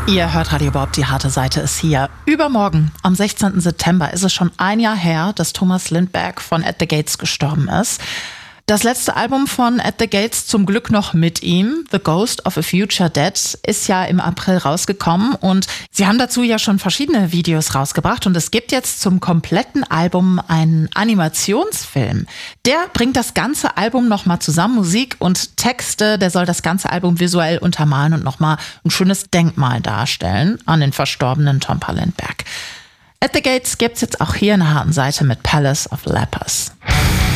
Ihr hört Radio Bob, die harte Seite ist hier. Übermorgen, am 16. September, ist es schon ein Jahr her, dass Thomas Lindberg von At the Gates gestorben ist. Das letzte Album von At the Gates, zum Glück noch mit ihm, The Ghost of a Future Dead, ist ja im April rausgekommen und sie haben dazu ja schon verschiedene Videos rausgebracht und es gibt jetzt zum kompletten Album einen Animationsfilm. Der bringt das ganze Album nochmal zusammen, Musik und Texte, der soll das ganze Album visuell untermalen und nochmal ein schönes Denkmal darstellen an den verstorbenen Tompa Lindberg. At the Gates gibt's jetzt auch hier in der harten Seite mit Palace of Lepers.